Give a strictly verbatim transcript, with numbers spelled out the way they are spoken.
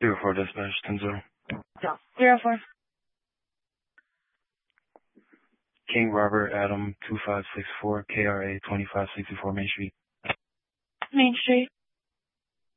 Zero four dispatch, ten zero. Zero four. King Robert Adam two five six four K R A twenty five sixty four Main Street. Main Street.